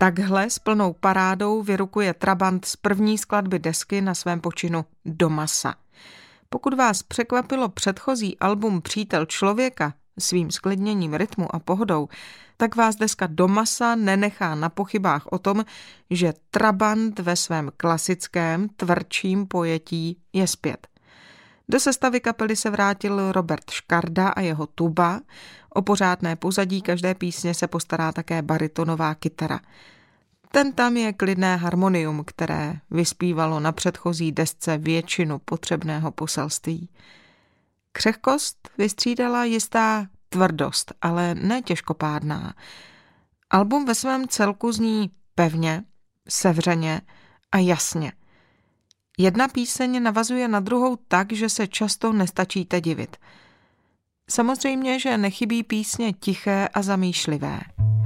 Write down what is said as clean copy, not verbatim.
Takhle s plnou parádou vyrukuje Trabant z první skladby desky na svém počinu Do masa. Pokud vás překvapilo předchozí album Přítel člověka svým sklidněním rytmu a pohodou, tak vás deska Do masa nenechá na pochybách o tom, že Trabant ve svém klasickém, tvrdším pojetí je zpět. Do sestavy kapely se vrátil Robert Škarda a jeho tuba. O pořádné pozadí každé písně se postará také baritonová kytara. Ten tam je klidné harmonium, které vyspívalo na předchozí desce většinu potřebného poselství. Křehkost vystřídala jistá tvrdost, ale ne těžkopádná. Album ve svém celku zní pevně, sevřeně a jasně. Jedna píseň navazuje na druhou tak, že se často nestačíte divit. Samozřejmě, že nechybí písně tiché a zamýšlivé.